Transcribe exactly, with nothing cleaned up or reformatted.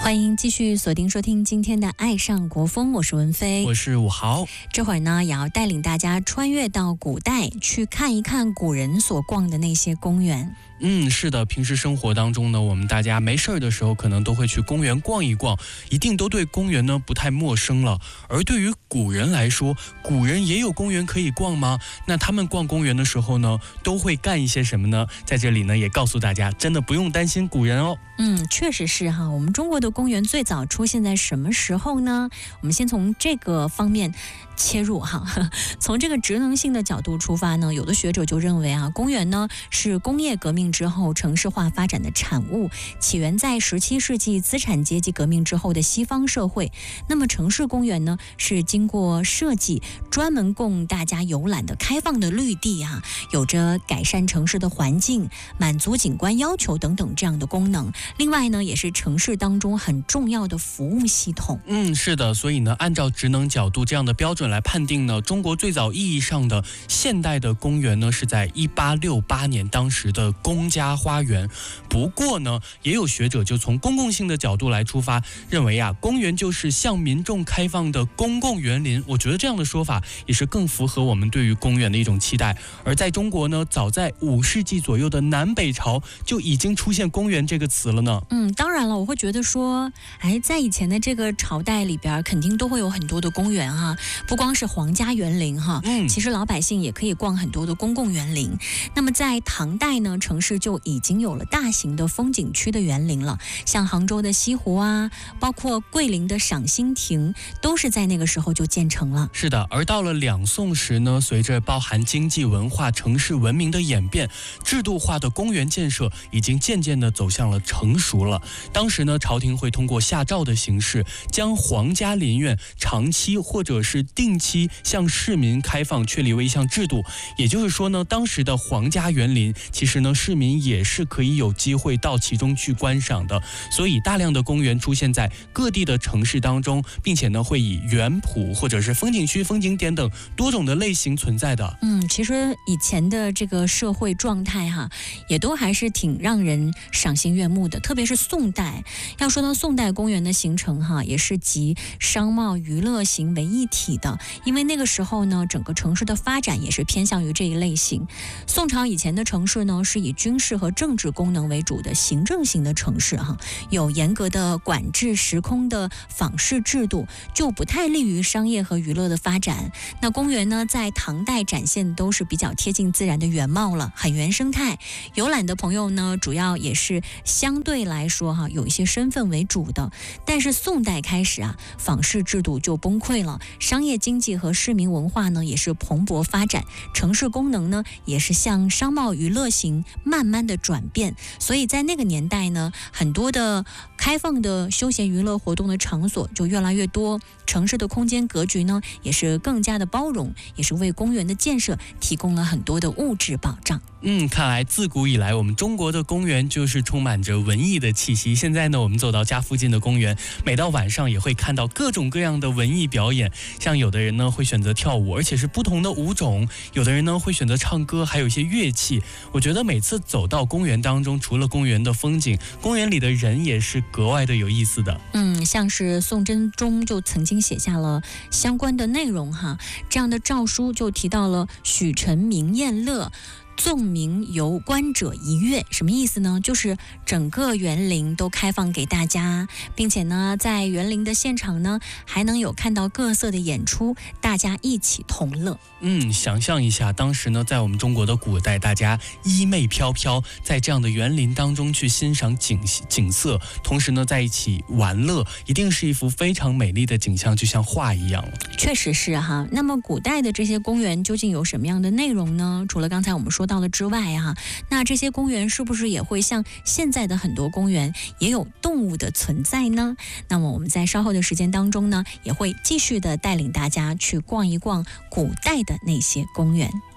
欢迎继续锁定收听今天的《爱上国风》，我是文飞， 我是武豪。 这会儿呢，也要带领大家穿越到古代，去看一看古人所逛的那些公园。 嗯，是的，平时生活当中呢，我们大家没事儿的时候，可能都会去公园逛一逛，一定都对公园呢不太陌生了。而对于古人来说，古人也有公园可以逛吗？那他们逛公园的时候呢，都会干一些什么呢？在这里呢，也告诉大家，真的不用担心古人哦。 嗯，确实是哈。我们中国的公园最早出现在什么时候呢？我们先从这个方面切入哈。从这个职能性的角度出发呢，有的学者就认为啊，公园呢是工业革命之后城市化发展的产物，起源在十七世纪资产阶级革命之后的西方社会。那么城市公园呢，是经过设计专门供大家游览的开放的绿地啊，有着改善城市的环境、满足景观要求等等这样的功能。另外呢，也是城市当中很重要的服务系统。 嗯，是的，所以呢，按照职能角度这样的标准来判定呢，中国最早意义上的现代的公园呢，是在一八六八年当时的公家花园。不过呢，也有学者就从公共性的角度来出发，认为啊，公园就是向民众开放的公共园林。我觉得这样的说法也是更符合我们对于公园的一种期待。而在中国呢，早在五世纪左右的南北朝就已经出现公园这个词了呢。 嗯，当然了，我会觉得说，哎，在以前的这个朝代里边，肯定都会有很多的公园哈，不光是皇家园林哈， 嗯， 其实老百姓也可以逛很多的公共园林。那么在唐代呢，城市就已经有了大型的风景区的园林了，像杭州的西湖啊，包括桂林的赏心亭，都是在那个时候就建成了。 是的，而到了两宋时呢，随着包含经济文化、城市文明的演变，制度化的公园建设已经渐渐地走向了成熟了。当时呢，朝廷会通过下诏的形式，将皇家林苑长期或者是定期向市民开放确立为一项制度。也就是说呢，当时的皇家园林，其实呢，市民也是可以有机会到其中去观赏的。所以大量的公园出现在各地的城市当中，并且呢，会以园圃或者是风景区、风景点等多种的类型存在的。 嗯，其实以前的这个社会状态哈，也都还是挺让人赏心悦目的。特别是宋代，要说到宋代公园的形成哈，也是集商贸娱乐型为一体的。因为那个时候呢，整个城市的发展也是偏向于这一类型。宋朝以前的城市呢，是以军事和政治功能为主的行政型的城市哈，有严格的管制时空的访视制度，就不太利于商业和娱乐的发展。那公园呢，在唐代展现的都是比较贴近自然的原貌了，很原生态。游览的朋友呢，主要也是相对来说哈，有一些身份为主的。但是宋代开始啊，访视制度就崩溃了，商业经济和市民文化呢也是蓬勃发展，城市功能呢也是向商贸娱乐型慢慢的转变。所以在那个年代呢，很多的开放的休闲娱乐活动的场所就越来越多，城市的空间格局呢也是更加的包容，也是为公园的建设提供了很多的物质保障。 嗯，看来自古以来我们中国的公园就是充满着文艺的气息。现在呢，我们走到家附近的公园，每到晚上也会看到各种各样的文艺表演。像有的人呢会选择跳舞，而且是不同的舞种；有的人呢会选择唱歌，还有一些乐器。我觉得每次走到公园当中，除了公园的风景，公园里的人也是格外的有意思的。 嗯，像是宋真宗就曾经写下了相关的内容哈，这样的诏书就提到了许臣明宴乐，纵明游观者一乐。什么意思呢？就是整个园林都开放给大家，并且呢，在园林的现场呢，还能有看到各色的演出，大家一起同乐。 嗯，想象一下，当时呢，在我们中国的古代，大家衣袂飘飘，在这样的园林当中去欣赏景景色，同时呢，在一起玩乐，一定是一幅非常美丽的景象，就像画一样了。 确实是哈。那么古代的这些公园究竟有什么样的内容呢？除了刚才我们说到了之外哈，那这些公园是不是也会像现在的很多公园也有动物的存在呢？那么我们在稍后的时间当中呢，也会继续的带领大家去逛一逛古代的那些公园。